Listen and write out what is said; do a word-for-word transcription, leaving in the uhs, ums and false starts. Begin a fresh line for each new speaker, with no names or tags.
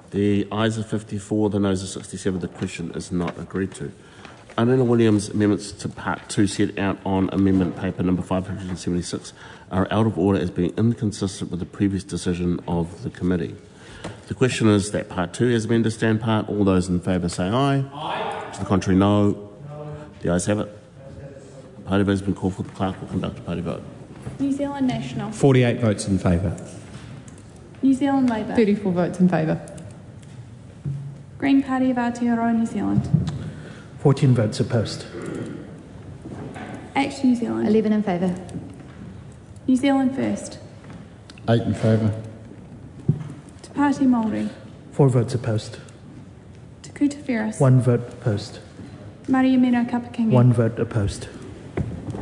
The ayes are fifty-four, the noes are sixty-seven. The question is not agreed to. Anina Williams' amendments to Part two set out on amendment paper number five hundred seventy-six are out of order as being inconsistent with the previous decision of the committee. The question is that Part two has amended stand part. All those in favour say aye. Aye. To the contrary, no. No. The ayes have it. A party vote has been called for. The clerk will conduct a party vote.
New Zealand National.
forty-eight votes in favour.
New Zealand Labour.
thirty-four votes in favour.
Green Party of Aotearoa New Zealand.
fourteen votes opposed.
Act New Zealand.
eleven in favour.
New Zealand First.
eight in favour.
Te Pāti Māori.
four votes opposed.
Te Kuta Ferris.
one vote opposed.
Mariamina Kapakingi.
one vote opposed.